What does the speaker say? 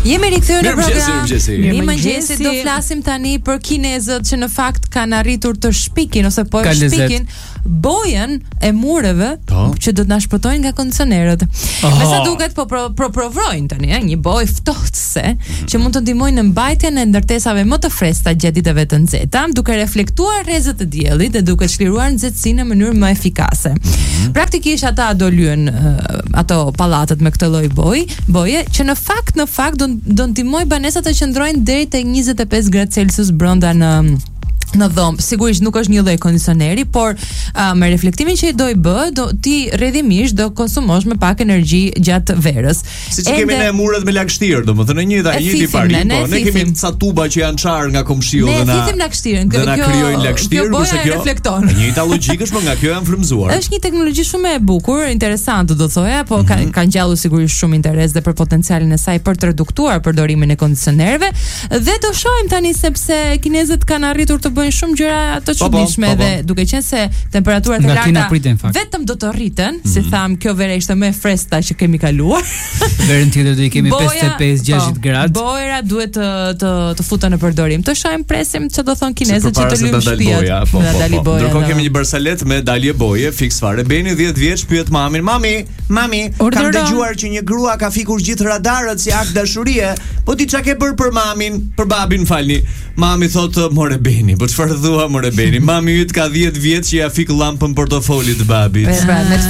Jemi rikthyer në program. Mirëmëngjesi. Do flasim tani për kinezët që në fakt kanë arritur të shpikin ose po shpikin bojën e mureve që do të na shpëtojnë nga kondicionerët. Me sa duket po provojnë tani, një bojë ftohtëse që mund të ndihmojnë në mbajtjen e ndërtesave më të freskëta gjatë ditëve të nxehta, duke reflektuar rrezet e diellit dhe duke çliruar nxehtësinë në mënyrë më efikase. Praktikisht ata do lyen ato pallatet me këtë lloj boje që në fakt do ndihmoj banesat të qëndrojnë deri te 25 gradë Celsius brenda në dhomë. Sigurisht nuk është një lloj kondicioneri, por me reflektimin që i do i bë, ti rrjedhimisht do konsumosh me pak energji gjatë verës. Siç kemi ne muret me lagështirë, domethënë një lipari, ne kemi ca tuba që janë çarë nga komshiu dhe na thithim lagështirën, kjo krijojnë lagështirë, kurse kjo reflekton. Njëjta logjikë është, por nga kjo janë frymzuar. Është një teknologji shumë e bukur, interesante do thoja, po ka ngjallur sigurisht shumë interes dhe për potencialin e saj për të reduktuar përdorimin e kondicionerëve, dhe do shohim tani sepse kinezët kanë arritur të bëjnë shumë gjëra të çuditshme dhe duke qenë se temperaturat e larta vetëm do të rriten, si tham, kjo vere ishte më e freskëta që kemi kaluar. Verën tjetër do i kemi 55-60 gradë. Bojra duhet të futen në përdorim. Të shohim, presim çfarë do thon kinezët që të lyjmë shtëpiat. Ndërkohë kemi një barsalet me dalje boje, fiks fare. Beni 10 vjeç pyet mamin, "Mami, kam dëgjuar që një grua ka fikur gjithë radarët si akt dashurie, po ti çka ke bër për mamin, për babin, falni." Mami thotë, "More Beni, po çfarë thua more Beni? Mami yt ka 10 vjet që ja fik llampën portofolit babit."